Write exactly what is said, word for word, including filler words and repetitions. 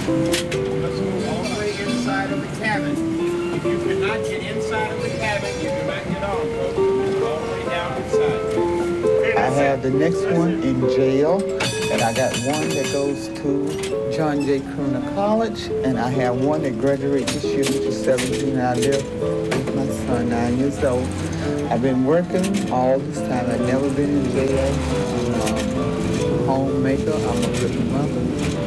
Let's move all the way inside of the cabin. If you cannot get inside of the cabin, you do not get on, folks. Move all the way down inside. I have the next one in jail, and I got one that goes to John J. Crooner College, and I have one that graduates this year, which is seventeen. I live with my son, nine years old. I've been working all this time. I've never been in jail. I'm a homemaker. I'm a good mother.